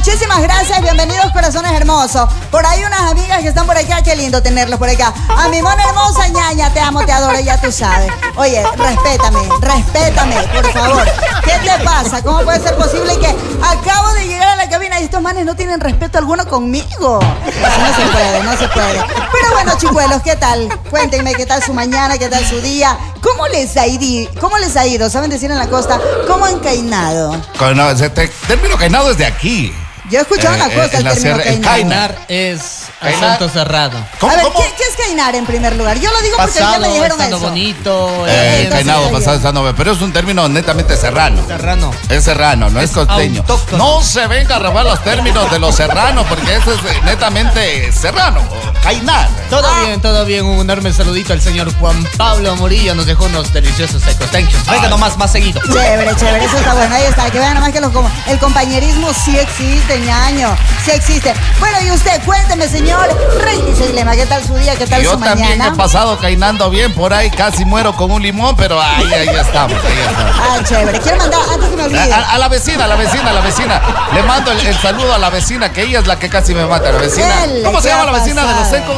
Muchísimas gracias, bienvenidos corazones hermosos. Por ahí unas amigas que están por acá, qué lindo tenerlos por acá. A mi mona hermosa, ñaña, te amo, te adoro, ya tú sabes. Oye, respétame, por favor. ¿Qué te pasa? ¿Cómo puede ser posible que acabo de llegar a la cabina y estos manes no tienen respeto alguno conmigo? No se puede. Pero bueno, chicuelos, ¿qué tal? Cuéntenme qué tal su mañana, qué tal su día. ¿Cómo les ha ido? ¿Saben decir en la costa? ¿Cómo han cainado? Término cainado es de aquí. Yo he escuchado una cosa, el término cainar. Cainar es asunto cerrado. A ver, ¿qué es cainar en primer lugar? Yo lo digo porque ya me dijeron eso. Bonito. Cainado, pasado, estando, pero es un término netamente serrano. Es serrano, no es costeño. Autóctono. No se venga a robar los términos de los serranos, porque eso es netamente serrano. Cainar. Todo bien. Un enorme saludito al señor Juan Pablo Murillo. Nos dejó unos deliciosos ecostenchos. Venga nomás, más seguido. Chévere, eso está bueno. Ahí está, que vean nomás que el compañerismo sí existe, ñaño. Sí existe. Bueno, y usted, cuénteme, señor Rey Seilema, ¿qué tal su día? ¿Qué tal su mañana? Yo también he pasado cainando bien por ahí. Casi muero con un limón, pero ahí estamos. Chévere. Quiero mandar, antes que me olvide. A la vecina. Le mando el saludo a la vecina, que ella es la que casi me mata. La vecina. ¿Cómo se llama la vecina de los secos?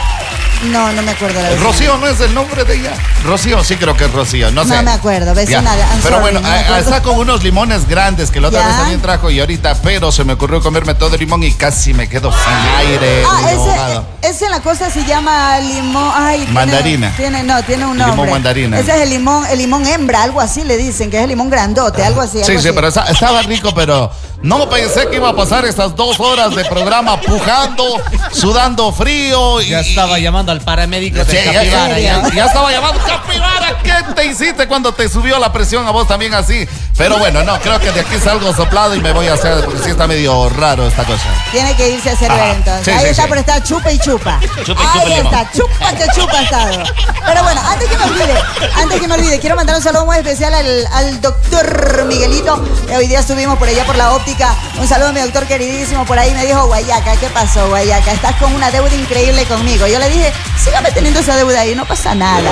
No me acuerdo la vecina. Rocío, ¿no es el nombre de ella? Rocío, sí creo que es Rocío, no sé. No me acuerdo, vecina. Pero bueno, está con unos limones grandes que la otra vez también trajo y ahorita, pero se me ocurrió comerme todo el limón y casi me quedo sin aire. Ese en la costa se llama limón. Mandarina. Tiene un nombre. Limón mandarina. Ese es el limón hembra, algo así le dicen, que es el limón grandote, algo así. Sí, pero estaba rico, pero no pensé que iba a pasar estas 2 horas de programa pujando, sudando frío. Ya estaba llamando al paramédico de Capibara. Ya estaba llamando. Capibara, ¿qué te hiciste cuando te subió la presión a vos también así? Pero bueno, no, creo que de aquí salgo soplado y me voy a hacer, porque sí está medio raro esta cosa. Tiene que irse a hacer eventos. Sí, ahí está, pero está chupa y chupa. Ahí está, chupa que chupa ha estado. Pero bueno, antes que me olvide, quiero mandar un saludo muy especial al doctor Miguelito. Hoy día estuvimos por allá por la óptica. Un saludo a mi doctor queridísimo. Por ahí me dijo, Guayaca, ¿qué pasó, Guayaca? Estás con una deuda increíble conmigo. Yo le dije, sígame teniendo esa deuda ahí, no pasa nada.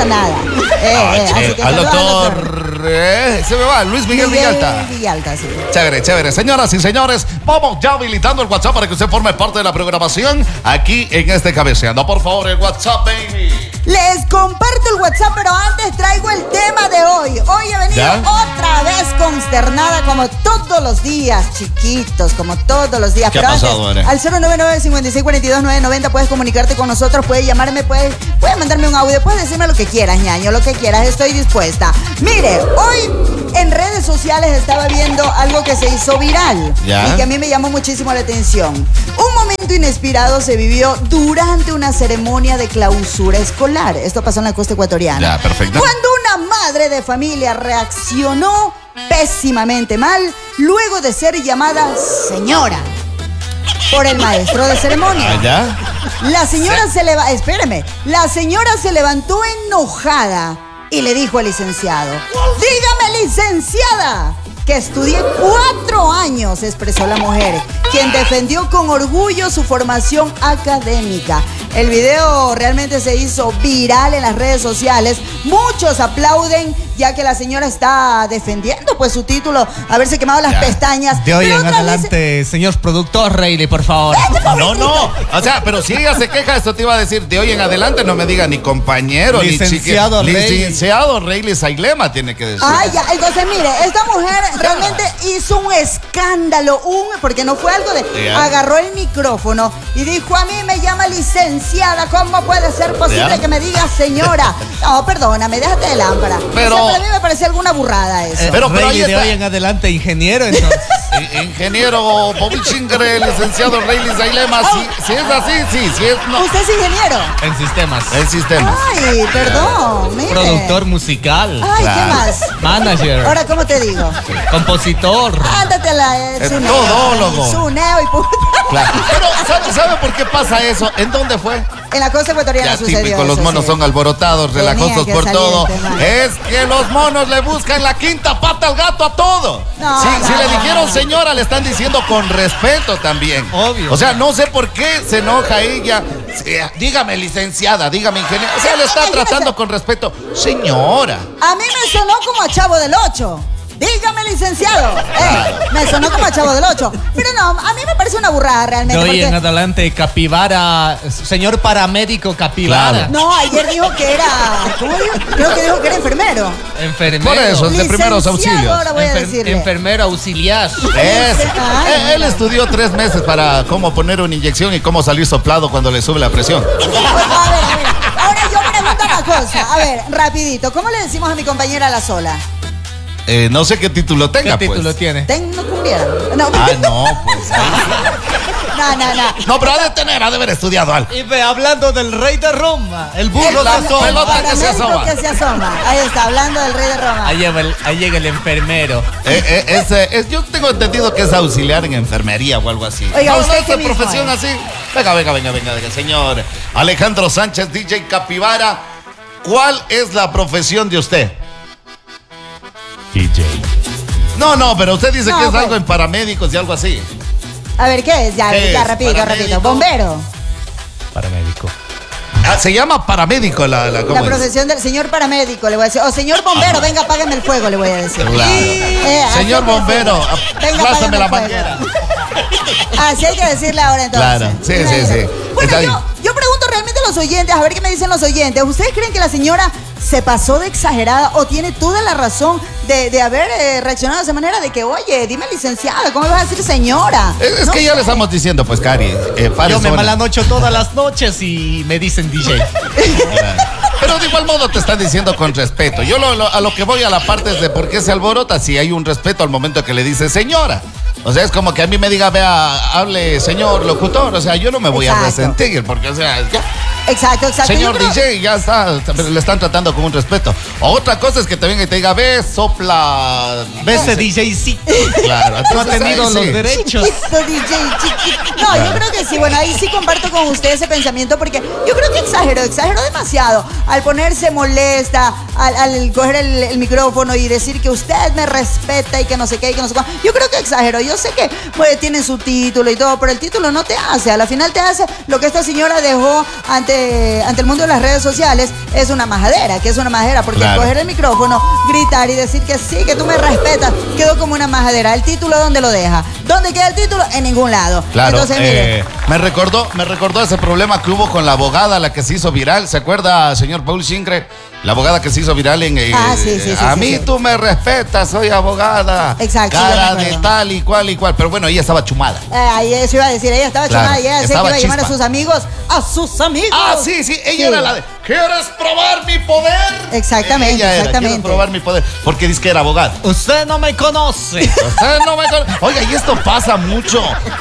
Así que al doctor, se me va, Luis Miguel Villalta. Sí. Chévere. Señoras y señores, vamos ya habilitando el WhatsApp para que usted forme parte de la programación aquí en este Cabeceando. Por favor, el WhatsApp, baby. Les comparto el WhatsApp, pero antes traigo el tema de hoy. Hoy he venido otra vez consternada como todos los días, chiquitos, como todos los días. ¿Qué pero ha pasado, antes, al 099-5642-990 puedes comunicarte con nosotros, puedes llamarme, puedes mandarme un audio, puedes decirme lo que quieras, ñaño, lo que quieras, estoy dispuesta. Mire, hoy en redes sociales estaba viendo algo que se hizo viral y que a mí me llamó muchísimo la atención. Un momento inspirado se vivió durante una ceremonia de clausura escolar. Esto pasó en la costa ecuatoriana. Ya, perfecto. Cuando una madre de familia reaccionó pésimamente mal luego de ser llamada señora por el maestro de ceremonia. ¿Ya? La señora la señora se levantó enojada y le dijo al licenciado: dígame, licenciada, que estudié 4 años, expresó la mujer, quien defendió con orgullo su formación académica. El video realmente se hizo viral en las redes sociales. Muchos aplauden ya que la señora está defendiendo pues su título, haberse quemado las pestañas. De hoy en adelante, señor productor Reilly, por favor. No. O sea, pero si ella se queja, esto te iba a decir, de hoy en adelante no me diga ni compañero, licenciado ni Reilly. Licenciado Reilly Sailema tiene que decir. Ya, entonces mire, esta mujer realmente hizo un escándalo, porque no fue algo de... Agarró el micrófono y dijo: a mí me llama licenciada, ¿cómo puede ser posible que me diga señora? No, perdóname, déjate de lámpara. Pero a mí me parece alguna burrada eso. Pero Reilly de hoy en adelante, ingeniero, entonces. Ingeniero Bobichingre, licenciado Reilly Sailema, si es así, sí, si es no. ¿Usted es ingeniero? En sistemas. Ay, perdón, mire. Productor musical. Ay, ¿qué más? Manager. Ahora, ¿cómo te digo? Compositor. Ándate a la todólogo. Suneo y puta. Claro. Pero, ¿sabe por qué pasa eso? ¿En dónde fue? En la costa ecuatoriana sucedió típico, los monos son alborotados, relajosos por todo. Es que los monos le buscan la quinta pata al gato a todo. Si le dijeron señora, le están diciendo con respeto también. Obvio. O sea, no sé por qué se enoja ella. Dígame, licenciada, dígame, ingeniero. O sea, le está tratando con respeto. Señora. A mí me sonó como a Chavo del 8. Dígame, licenciado. Me sonó como a Chavo del 8. Pero no, a mí me parece una burrada realmente. De hoy porque... en adelante, capibara, señor paramédico capibara. Claro. No, ayer dijo que era... ¿Cómo dijo? Creo que dijo que era enfermero. Enfermero. Por eso, es de primeros auxilios. Ahora voy a decirle. Enfermero auxiliar. Él estudió 3 meses para cómo poner una inyección y cómo salir soplado cuando le sube la presión. Pues, a ver. Ahora yo pregunto una cosa. A ver, rapidito. ¿Cómo le decimos a mi compañera La Sola? No sé qué título tenga, ¿Qué título pues. tiene? Tecnocumbiera. No. No, pues. No. No, pero ha de haber estudiado algo. Y ve, hablando del rey de Roma, el burro La se asoma. pelota que se asoma. Que se asoma. Ahí está, hablando del rey de Roma. Ahí llega el enfermero. Yo tengo entendido que es auxiliar en enfermería o algo así. Oiga, ¿usted qué es mismo profesión es? así. Venga, señor Alejandro Sánchez, DJ Capibara. ¿Cuál es la profesión de usted? DJ. No, pero usted dice No, que es pues. algo en paramédicos y algo así. A ver, ¿qué es? Ya, ¿Qué es? rapidito. ¿Paramédico? Bombero. Paramédico. Se llama paramédico la La ¿cómo es? profesión del señor paramédico, le voy a decir. O señor bombero, venga, apágueme el fuego, le voy a decir. Claro. Señor así bombero, Venga, aplázame apágame la el fuego. manguera. Así hay que decirle ahora entonces. Claro, sí. Bueno, Está bien. yo pregunto realmente a los oyentes, a ver qué me dicen los oyentes. ¿Ustedes creen que la señora se pasó de exagerada o tiene toda la razón de haber reaccionado de esa manera? De que, oye, dime licenciada, ¿cómo me vas a decir señora? Es No que ya sé. le estamos diciendo, pues, Cari. Yo me malanocho todas las noches y me dicen DJ. Pero de igual modo te están diciendo con respeto. Yo a lo que voy a la parte es de por qué se alborota si hay un respeto al momento que le dice señora. O sea, es como que a mí me diga, vea, hable señor locutor. O sea, yo no me voy Exacto. a resentir porque, o sea, ya. Exacto. Señor Yo creo- DJ, ya está, le están tratando con un respeto. Otra cosa es que te venga y te diga, ve, sopla. Ese DJ sí. Claro, No ha entonces, tenido ahí los sí. derechos. Chiquito, DJ, chiquito. No, yo creo que sí. Bueno, ahí sí comparto con usted ese pensamiento porque yo creo que exageró demasiado. Al ponerse molesta, al coger el micrófono y decir que usted me respeta y que no sé qué y que no sé cuánto. Yo creo que exageró. Yo sé que pues, tiene su título y todo, pero el título no te hace. A la final te hace lo que esta señora dejó ante el mundo de las redes sociales. Es una majadera, que es una majadera. Porque Claro. coger el micrófono, gritar y decir que sí, que tú me respetas, quedó como una majadera. ¿El título dónde lo deja? ¿Dónde queda el título? En ningún lado. Claro, Entonces, mire. me recordó ese problema que hubo con la abogada, la que se hizo viral. ¿Se acuerda, señor Paul Shingre? La abogada que se hizo viral en... Sí, a sí, mí sí. tú me respetas, soy abogada. Exacto, Cara yo me de acuerdo. tal y cual. Pero bueno, ella estaba chumada. Ahí eso iba a decir, ella estaba Claro, chumada y ella decía que estaba iba a llamar a chispa. sus amigos. ¡A sus amigos! Ah, sí, ella era la de... ¿Quieres probar mi poder? Exactamente, Ella era, exactamente. ¿quieres probar mi poder? Porque dice que era abogada. Usted no me conoce. Usted no me conoce. Oiga, y esto pasa mucho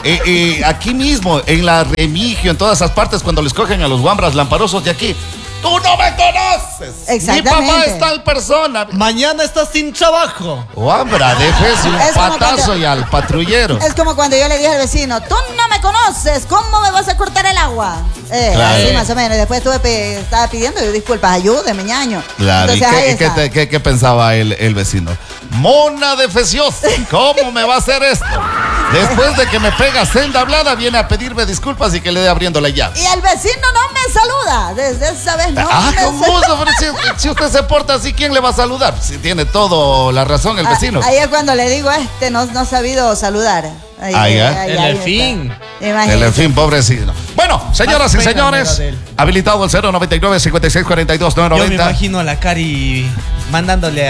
aquí mismo, en la Remigio, en todas esas partes, cuando les cogen a los guambras lamparosos de aquí. ¡Tú no me conoces! Exactamente. Mi papá es tal persona. Mañana estás sin trabajo. Guambra, déjese un Es como patazo cuando- y al patrullero. Es como cuando yo le dije al vecino, tú no me conoces, ¿cómo me vas a cortar el agua? Claro. Así más o menos. Y después estaba pidiendo disculpas, ayúdeme, ñaño. Claro, ¿y Entonces, ahí qué, está. qué pensaba el vecino? Mona de Feciosa, ¿cómo me va a hacer esto? Después de que me pega senda hablada, viene a pedirme disculpas y que le dé abriendo la llave. Y el vecino no me saluda. Desde esa vez no me ¿cómo? Si usted se porta así, ¿quién le va a saludar? Si tiene todo la razón el vecino. Ahí es cuando le digo, no ha sabido saludar. Ahí, ¿eh? El está. Efín. Imagínate. En fin, pobrecito. Bueno, señoras y Más pena señores, me da de él. habilitado el 099 56 42 Yo me 990. imagino a la Cari mandándole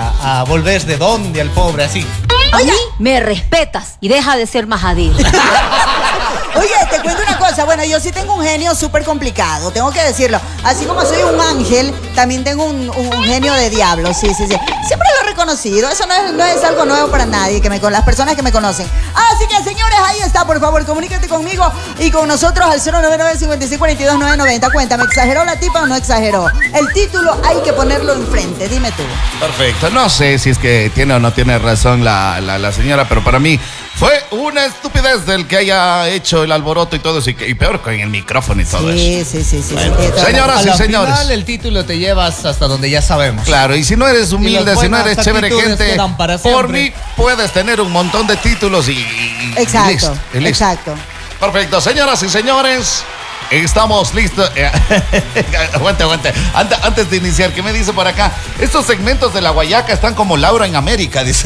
a volver de dónde al pobre así. A mí me respetas y deja de ser majadir. Oye, te cuento una cosa. Bueno, yo sí tengo un genio súper complicado, tengo que decirlo. Así como soy un ángel, también tengo un genio de diablo. Sí. Siempre lo he reconocido. Eso no es algo nuevo para nadie, con las personas que me conocen. Así que, señores, ahí está. Por favor, comunícate conmigo y con nosotros al 099 56 42 990. Cuéntame, ¿exageró la tipa o no exageró? El título hay que ponerlo enfrente. Dime tú. Perfecto. No sé si es que tiene o no tiene razón la señora, pero para mí fue una estupidez del que haya hecho el alboroto y todo eso. Y peor con el micrófono y todo eso. Sí. Bueno, tiene toda la- señoras A y la señores. final el título te llevas hasta donde ya sabemos. Claro, y si no eres humilde, las si no buenas eres chévere actitudes gente, quedan para por siempre. mí puedes tener un montón de títulos y Exacto, listo, y listo. exacto. Perfecto, señoras y señores, Estamos listos. Aguante. Antes de iniciar, ¿qué me dice por acá? Estos segmentos de la Guayaca están como Laura en América, dice.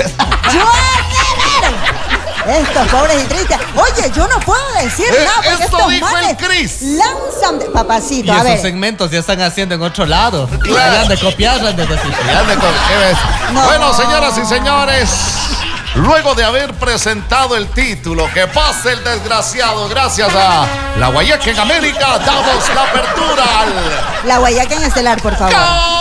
Estos pobres y tristes. Oye, yo no puedo decir nada porque esto estos dijo manes el Cris. lanzan... Papacito, Y a ver. esos segmentos ya están haciendo en otro lado. Claro. Ya han de copiar, han de decir. ¿Qué ves? No. Bueno, señoras y señores, luego de haber presentado el título, que pase el desgraciado, gracias a la Guayaca en América, damos la apertura al... La Guayaca en Estelar, por favor.